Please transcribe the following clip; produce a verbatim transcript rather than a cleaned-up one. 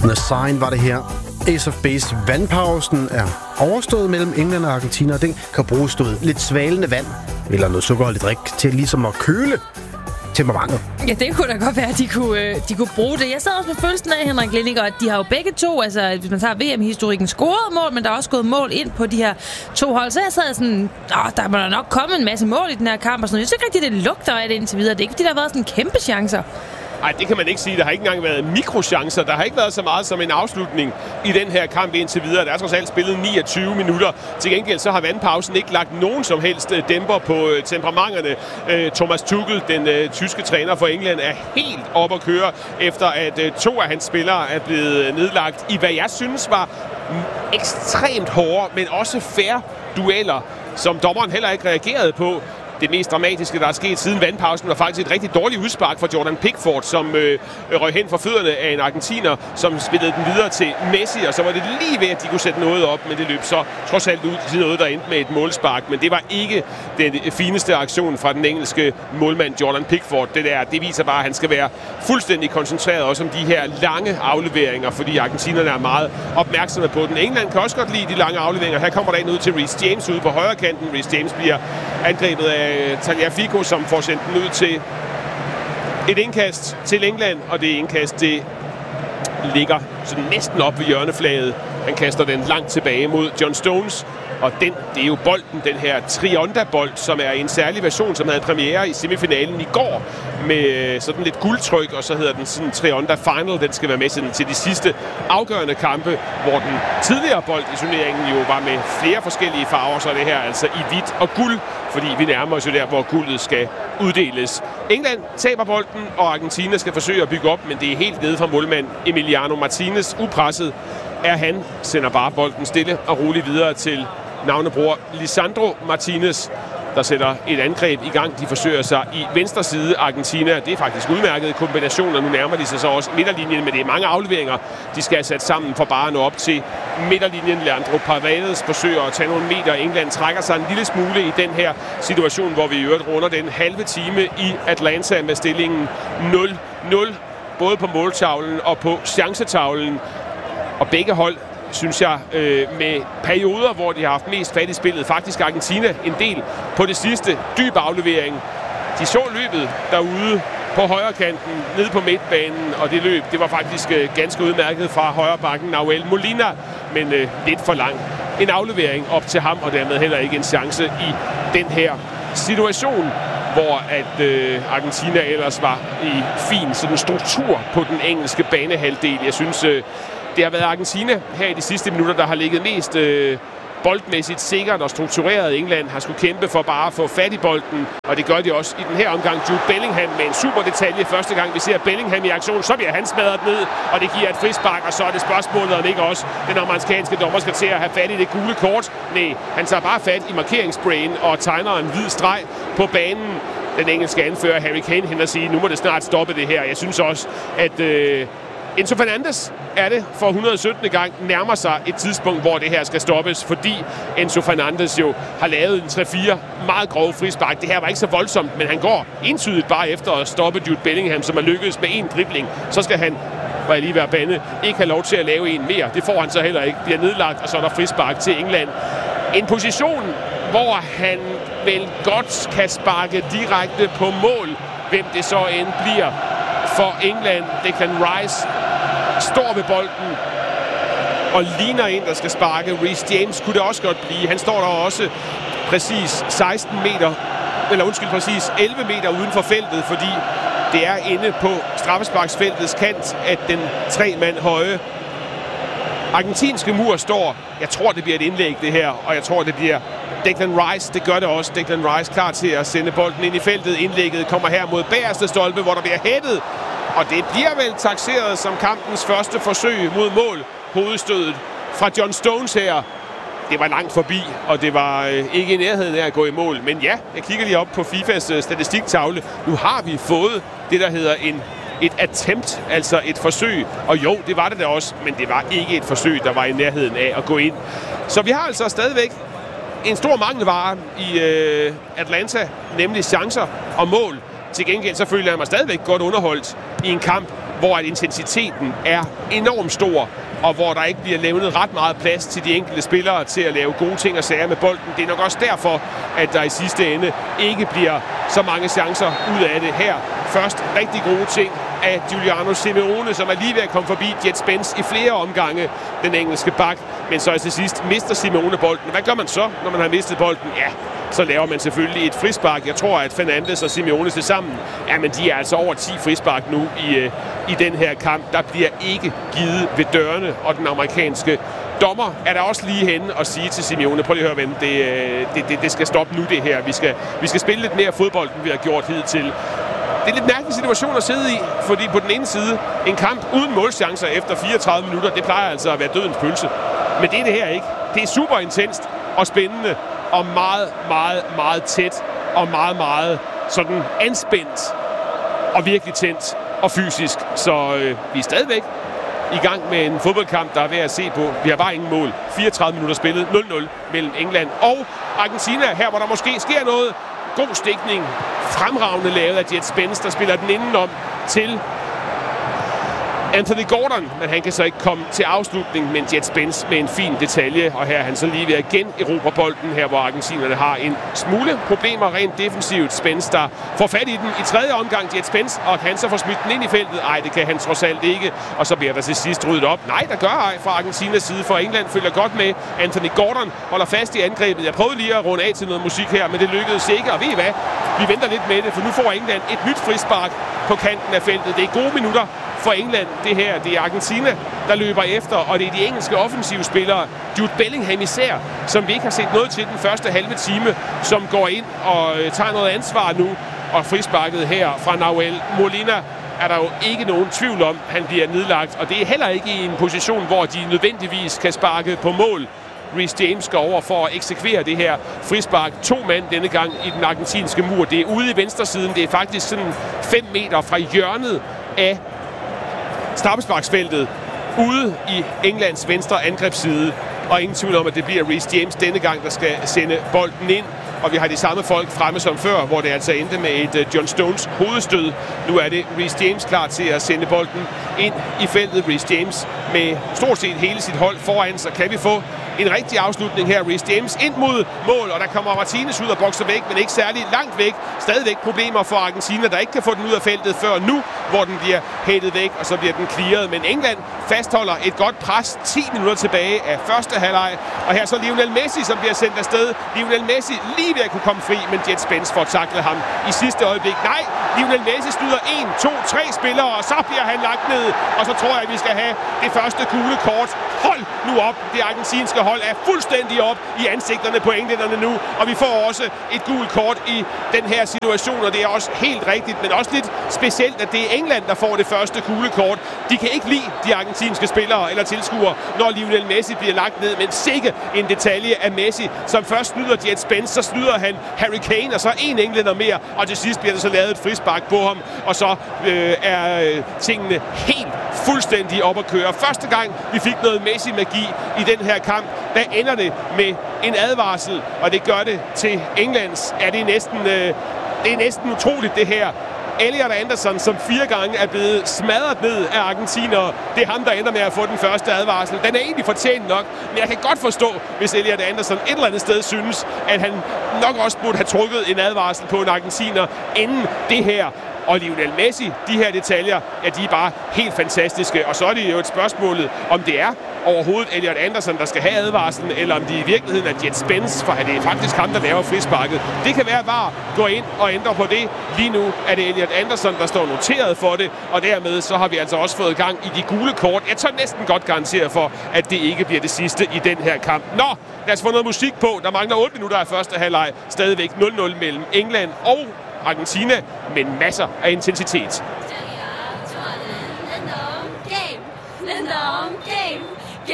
The Sign var det her. Ace of Base. Vandpausen er overstået mellem England og Argentina, og den kan bruges stået lidt svalende vand eller noget sukkerholdigt drik til ligesom at køle temperamentet. Ja, det kunne da godt være, at de kunne, de kunne bruge det. Jeg sad også med følelsen af, Henrik Lindinger, at de har jo begge to, altså hvis man tager V M-historikken, scoret mål, men der er også gået mål ind på de her to hold. Så jeg sad sådan, åh, der må da nok komme en masse mål i den her kamp og sådan noget. Jeg synes ikke rigtig, det lugter af det indtil videre. Det er ikke fordi, der har været sådan kæmpe chancer. Nej, det kan man ikke sige. Der har ikke engang været mikrochancer. Der har ikke været så meget som en afslutning i den her kamp indtil videre. Der er trods alt spillet niogtyve minutter. Til gengæld så har vandpausen ikke lagt nogen som helst dæmper på temperamenterne. Thomas Tuchel, den tyske træner for England, er helt op at køre, efter at to af hans spillere er blevet nedlagt i, hvad jeg synes var ekstremt hårde, men også fair dueller, som dommeren heller ikke reagerede på. Det mest dramatiske, der er sket siden vandpausen, var faktisk et rigtig dårligt udspark fra Jordan Pickford, som øh, røg hen for fødderne af en argentiner, som spillede den videre til Messi, og så var det lige ved, at de kunne sætte noget op, men det løb så trods alt ud til noget, der endte med et målspark. Men det var ikke den fineste aktion fra den engelske målmand Jordan Pickford. Det der, det viser bare, at han skal være fuldstændig koncentreret også om de her lange afleveringer, fordi argentinerne er meget opmærksomme på den. England kan også godt lide de lange afleveringer. Her kommer der en ud til Reece James ude på højre kanten. Reece James bliver angrebet af Tagliafico, som får sendt den ud til et indkast til England, og det indkast, det ligger sådan næsten op ved hjørneflaget. Han kaster den langt tilbage mod John Stones, og den, det er jo bolden, den her Trionda-bold, som er en særlig version, som havde premiere i semifinalen i går, med sådan lidt guldtryk, og så hedder den sådan Trionda Final. Den skal være med sådan til de sidste afgørende kampe, hvor den tidligere bold i turneringen jo var med flere forskellige farver, så er det her altså i hvidt og guld, fordi vi nærmer os jo der, hvor guldet skal uddeles. England taber bolden, og Argentina skal forsøge at bygge op, men det er helt nede fra målmand Emiliano Martinez. Upresset er han, sender bare bolden stille og roligt videre til navnebror Lisandro Martinez, der sætter et angreb i gang. De forsøger sig i venstre side Argentina. Det er faktisk udmærket kombinationer. Nu nærmer de sig så også midterlinjen, men det er mange afleveringer, de skal have sat sammen for bare at nå op til midterlinjen. Leandro Paredes forsøger at tage nogle meter. England trækker sig en lille smule i den her situation, hvor vi i øvrigt runder den halve time i Atlanta med stillingen nul nul, både på måltavlen og på chancetavlen. Og begge hold, synes jeg, øh, med perioder, hvor de har haft mest fat i spillet. Faktisk Argentina en del på det sidste. Dyb aflevering. De så løbet derude på højre kanten, nede på midtbanen, og det løb, det var faktisk øh, ganske udmærket fra højre bakken Nahuel Molina, men øh, lidt for lang. En aflevering op til ham, og dermed heller ikke en chance i den her situation, hvor at øh, Argentina ellers var i fin sådan struktur på den engelske banehalvdel. Jeg synes, øh, det har været Argentina her i de sidste minutter, der har ligget mest øh, boldmæssigt sikkert og struktureret. England har skulle kæmpe for bare at få fat i bolden, og det gør de også i den her omgang. Jude Bellingham med en super detalje. Første gang vi ser Bellingham i aktion, så bliver han smadret ned, og det giver et frispark, og så er det spørgsmålet, om ikke også den amerikanske dommer skal til at have fat i det gule kort. Nej, han tager bare fat i markeringssprayen og tegner en hvid streg på banen. Den engelske anfører Harry Kane hen og siger, nu må det snart stoppe det her. Jeg synes også, at øh, Enzo Fernandes er det for et hundrede og syttende gang nærmer sig et tidspunkt, hvor det her skal stoppes, fordi Enzo Fernandes jo har lavet en tre fire meget grove frispark. Det her var ikke så voldsomt, men han går entydigt bare efter at stoppe Jude Bellingham, som er lykkedes med en dribling. Så skal han, hvor jeg lige være bande, ikke have lov til at lave en mere. Det får han så heller ikke. Bliver nedlagt, og så er der frispark til England. En position, hvor han vel godt kan sparke direkte på mål. Hvem det så end bliver for England. Declan Rice står ved bolden og ligner en, der skal sparke. Reece James kunne det også godt blive. Han står der også præcis seksten meter, eller undskyld, præcis elleve meter uden for feltet, fordi det er inde på straffesparksfeltets kant, at den tre mand høje argentinske mur står. Jeg tror, det bliver et indlæg, det her, og jeg tror, det bliver Declan Rice. Det gør det også. Declan Rice klar til at sende bolden ind i feltet. Indlægget kommer her mod bagerste stolpe, hvor der bliver hættet. Og det bliver vel takseret som kampens første forsøg mod mål. Hovedstødet fra John Stones her. Det var langt forbi, og det var øh, ikke i nærheden af at gå i mål. Men ja, jeg kigger lige op på FIFAs øh, statistiktavle. Nu har vi fået det, der hedder en, et attempt, altså et forsøg. Og jo, det var det da også, men det var ikke et forsøg, der var i nærheden af at gå ind. Så vi har altså stadigvæk en stor mangelvare i øh, Atlanta, nemlig chancer og mål. Til gengæld så føler jeg mig stadigvæk godt underholdt i en kamp, hvor at intensiteten er enormt stor, og hvor der ikke bliver levnet ret meget plads til de enkelte spillere til at lave gode ting og sager med bolden. Det er nok også derfor, at der i sidste ende ikke bliver så mange chancer ud af det her. Først rigtig gode ting af Giuliano Simeone, som er lige ved at komme forbi Jet Spence i flere omgange, den engelske bak. Men så til sidst mister Simeone bolden. Hvad gør man så, når man har mistet bolden? Ja, så laver man selvfølgelig et frispark. Jeg tror, at Fernandes og Simeone til sammen, ja, men de er altså over ti frispark nu i, i den her kamp. Der bliver ikke givet ved dørene, og den amerikanske dommer er der også lige henne og sige til Simeone, prøv lige at høre, ven, det, det, det, det skal stoppe nu det her. Vi skal, vi skal spille lidt mere fodbold, end vi har gjort hidtil. Det er en lidt mærkelig situation at sidde i, fordi på den ene side, en kamp uden målchancer efter fireogtredive minutter, det plejer altså at være dødens pølse. Men det er det her ikke. Det er super intenst og spændende og meget, meget, meget tæt og meget, meget sådan anspændt og virkelig tændt og fysisk. Så øh, vi er stadigvæk i gang med en fodboldkamp, der er værd at se på. Vi har bare ingen mål. fireogtredive minutter spillet, nul nul mellem England og Argentina. Her, hvor der måske sker noget. God stikning. Fremragende lavet af Jet Spence, der spiller den indenom til Anthony Gordon, men han kan så ikke komme til afslutning, men Jet Spence med en fin detalje, og her er han så lige ved at generobre bolden, her hvor argentinerne har en smule problemer rent defensivt. Spence, der får fat i den i tredje omgang, Jet Spence, og kan så få smidt den ind i feltet. Ej, det kan han trods alt ikke, og så bliver der til sidst ryddet op. Nej, der gør ej fra Argentinas side, for England følger godt med. Anthony Gordon holder fast i angrebet. Jeg prøvede lige at runde af til noget musik her, men det lykkedes ikke, og ved I hvad? Vi venter lidt med det, for nu får England et nyt frispark på kanten af feltet. Det er gode minutter for England, det her. Det er Argentina, der løber efter, og det er de engelske offensive spillere, Jude Bellingham især, som vi ikke har set noget til den første halve time, som går ind og tager noget ansvar nu, og frisparket her fra Nahuel Molina er der jo ikke nogen tvivl om, han bliver nedlagt, og det er heller ikke i en position, hvor de nødvendigvis kan sparke på mål. Reece James går over for at eksekvere det her frispark. To mand denne gang i den argentinske mur. Det er ude i venstresiden. Det er faktisk sådan fem meter fra hjørnet af straffesparksfeltet ude i Englands venstre angrebsside. Og ingen tvivl om, at det bliver Reece James denne gang, der skal sende bolden ind. Og vi har de samme folk fremme som før, hvor det altså endte med et uh, John Stones hovedstød. Nu er det Reece James klar til at sende bolden ind i feltet. Reece James med stort set hele sit hold foran, så kan vi få en rigtig afslutning her. Reece James ind mod mål, og der kommer Martinez ud og bokser væk, men ikke særlig langt væk. Stadigvæk problemer for Argentina, der ikke kan få den ud af feltet før nu, hvor den bliver hættet væk, og så bliver den clearet. Men England fastholder et godt pres ti minutter tilbage af første halvleg. Og her så Lionel Messi, som bliver sendt afsted. Lionel Messi lige ved at kunne komme fri, men Jet Spence får taklet ham i sidste øjeblik. Nej, Lionel Messi skyder en, to, tre spillere, og så bliver han lagt ned. Og så tror jeg, at vi skal have det første gule kort. Hold nu op! Det argentinske hold er fuldstændig op i ansigterne på englænderne nu, og vi får også et gult kort i den her situation, og det er også helt rigtigt, men også lidt specielt, at det er England, der får det første gule kort. De kan ikke lide de argentinske spillere eller tilskuere, når Lionel Messi bliver lagt ned, men sikke en detalje af Messi, som først snyder Jet Spence, så snyder han Harry Kane, og så en englænder mere, og til sidst bliver der så lavet et frispark på ham, og så øh, er øh, tingene helt fuldstændig op at køre. Første gang, vi fik noget Messi-magi i den her kamp, der ender det med en advarsel, og det gør det til Englands. Er det næsten, øh, det er næsten utroligt, det her. Elliot Anderson, som fire gange er blevet smadret ned af argentinere. Det er ham, der ender med at få den første advarsel. Den er egentlig fortjent nok, men jeg kan godt forstå, hvis Elliot Anderson et eller andet sted synes, at han nok også burde have trukket en advarsel på en argentiner inden det her. Og Lionel Messi, de her detaljer, ja, de er bare helt fantastiske. Og så er det jo et spørgsmål, om det er overhovedet Elliot Anderson, der skal have advarslen, eller om det i virkeligheden er Jet Spence, for det er faktisk ham, der laver frisparket. Det kan være, at V A R går ind og ændrer på det. Lige nu er det Elliot Anderson, der står noteret for det, og dermed så har vi altså også fået gang i de gule kort. Jeg tør næsten godt garantere for, at det ikke bliver det sidste i den her kamp. Nå, lad os få noget musik på. Der mangler otte minutter af første halvleg. Stadigvæk nul nul mellem England og Argentina, men masser af intensitet.